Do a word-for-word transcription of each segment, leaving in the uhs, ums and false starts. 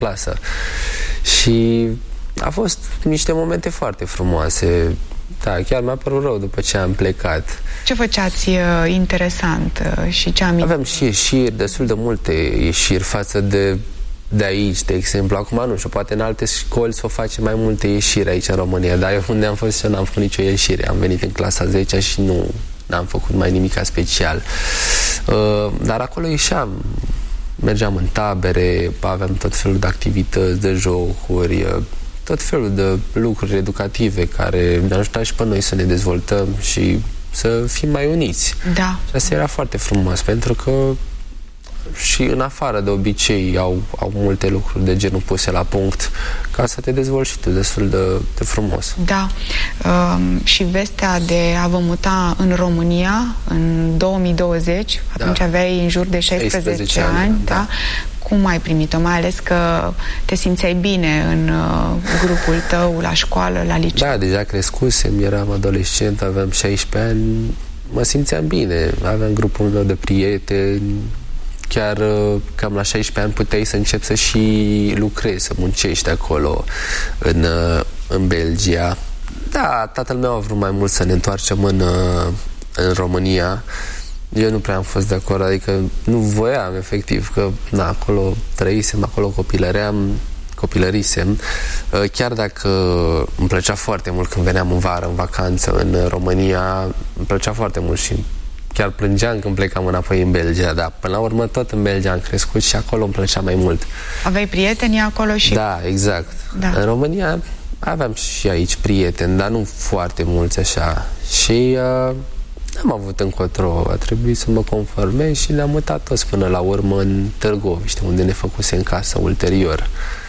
clasă. Și a fost niște momente foarte frumoase. Da, chiar mi-a părut rău după ce am plecat. Ce făceați uh, interesant uh, și ce am... Aveam și ieșiri, destul de multe ieșiri față de, de aici, de exemplu. Acum nu știu, poate în alte școli să o face mai multe ieșiri aici în România, dar eu unde am fost eu n-am făcut nicio ieșire. Am venit în clasa zecea și nu n-am făcut mai nimica special. Uh, dar acolo ieșeam. Mergeam în tabere, aveam tot felul de activități, de jocuri, tot felul de lucruri educative care ne ajută și pe noi să ne dezvoltăm și să fim mai uniți. Da. Și asta era foarte frumos, pentru că și în afară de obicei au, au multe lucruri de genul puse la punct ca să te dezvolți și tu destul de, de frumos. Da. Um, și vestea de a vă muta în România în două mii douăzeci, atunci da. aveai în jur de șaisprezece ani, da? Da. Cum ai primit-o? Mai ales că te simțeai bine în uh, grupul tău, la școală, la liceu. Da, deja crescusem, eram adolescent, aveam șaisprezece ani, mă simțeam bine, aveam grupul meu de prieteni. Chiar cam la șaisprezece ani puteai să începi să și lucrezi, să muncești acolo în, în Belgia. Da, tatăl meu a vrut mai mult să ne întoarcem în, în România. Eu nu prea am fost de acord, adică nu voiam efectiv, că na, acolo trăisem, acolo copilăream, copilărisem. Chiar dacă îmi plăcea foarte mult când veneam în vară, în vacanță în România, îmi plăcea foarte mult și chiar plângeam când plecam înapoi în Belgia, dar până la urmă tot în Belgia am crescut și acolo îmi plăcea mai mult. Aveai prieteni acolo și... Da, exact. Da. În România aveam și aici prieteni, dar nu foarte mulți așa. Și uh, n-am avut încotro, a trebuit să mă conformez și ne-am mutat toți până la urmă în Târgoviște, unde ne făcusem casă ulterior.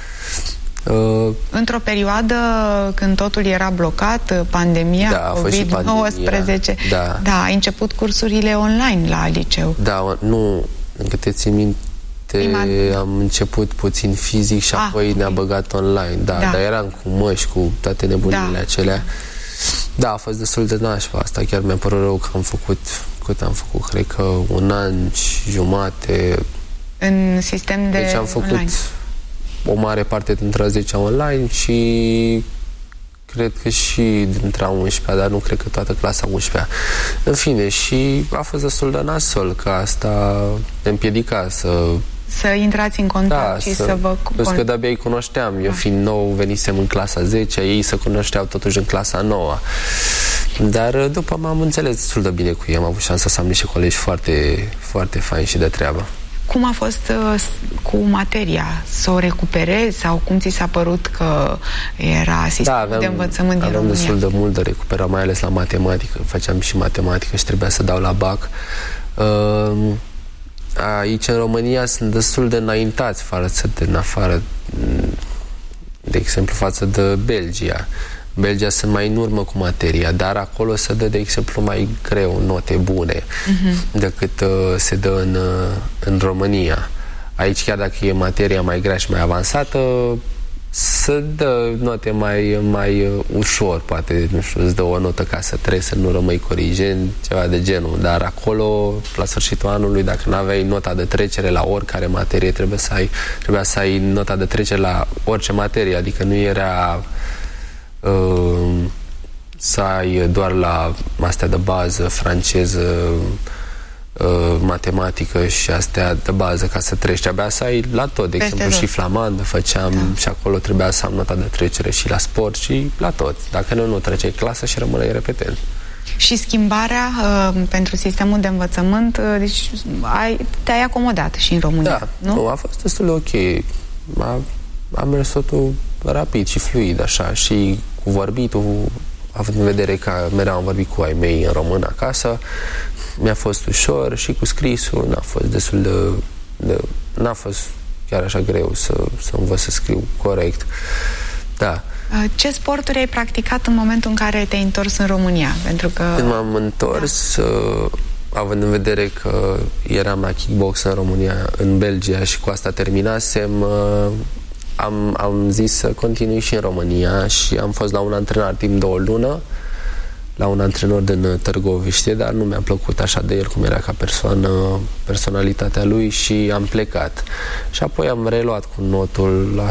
Uh, Într-o perioadă când totul era blocat, pandemia, da, covid nouăsprezece, da. Da, ai început cursurile online la liceu. Da, nu, încă te țin minte, Prima... am început puțin fizic și ah, apoi okay. ne-a băgat online, da, da, dar eram cu măști, cu toate nebunile da. acelea. Da, a fost destul de nașpa asta, chiar mi-a părut rău că am făcut, cât am făcut, cred că un an și jumate. În sistem de Deci am făcut online. o mare parte dintre a zecea online și cred că și dintre a unsprezecea, dar nu cred că toată clasa a unsprezecea. În fine, și a fost destul de nasol, că asta ne împiedica să... Să intrați în contact da, și să, să vă... Plus că de-abia îi cunoșteam. Eu fiind nou, venisem în clasa zecea, ei se cunoșteau totuși în clasa nouă. Dar după m-am înțeles destul de bine cu ei. Am avut șansa să am niște colegi foarte, foarte faini și de treabă. Cum a fost uh, cu materia? Să o recuperezi sau cum ți s-a părut că era sistemul da, aveam, de învățământ din aveam România? destul de mult de recuperat, mai ales la matematică. Făceam și matematică și trebuia să dau la bac. Uh, aici în România sunt destul de înaintați față de în afară, de exemplu față de Belgia. Belgia sunt mai în urmă cu materia, dar acolo se dă, de exemplu, mai greu note bune uh-huh. decât uh, se dă în, uh, în România. Aici, chiar dacă e materia mai grea și mai avansată, se dă note mai, mai uh, ușor, poate, nu știu, îți dă o notă ca să treci, să nu rămâi corigent, ceva de genul. Dar acolo, la sfârșitul anului, dacă nu aveai nota de trecere la oricare materie, trebuie să ai, trebuia să ai nota de trecere la orice materie, adică nu era... Uh, să ai doar la astea de bază, franceză, uh, matematică și astea de bază ca să treci. Abia să ai la tot, de Peste exemplu tot. și flamandă făceam da. și acolo trebuia să am nota de trecere și la sport și la tot. Dacă nu, nu treceai clasa și rămâneai repetent. Și schimbarea uh, pentru sistemul de învățământ, uh, deci ai, te-ai acomodat și în România, da, nu? A fost destul de ok. A, a mers totul rapid și fluid, așa, și cu vorbitul, având în vedere că mereu am vorbit cu ai mei în română acasă, mi-a fost ușor și cu scrisul n-a fost destul de... de n-a fost chiar așa greu să, să învăț să scriu corect. Da. Ce sporturi ai practicat în momentul în care te-ai întors în România? Pentru că... Când m-am întors, da. uh, având în vedere că eram la kickbox în România, în Belgia și cu asta terminasem, uh, Am, am zis să continui și în România și am fost la un antrenor timp de o lună la un antrenor din Târgoviște, dar nu mi-a plăcut așa de el cum era ca persoană, personalitatea lui, și am plecat. Și apoi am reluat cu notul la